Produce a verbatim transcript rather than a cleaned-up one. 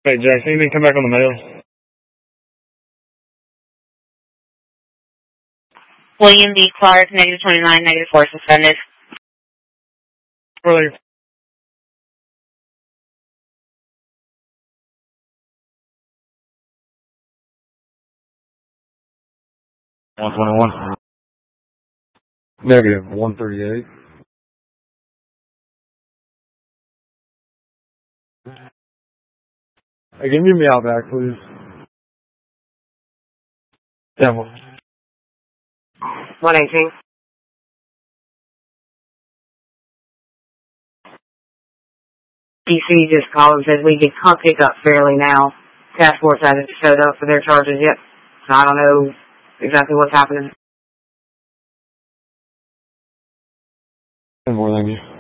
Hey, Jackson, you didn't come back on the mail? William B. Clark, negative twenty-nine, negative four, suspended. Really? one twenty-one. Negative one thirty-eight. Hey, give me out back, please. Yeah, well, one eighteen. D C just called and said we can come pick up Fairly now. Task Force hasn't showed up for their charges yet, so I don't know exactly what's happening. ten more, thank you.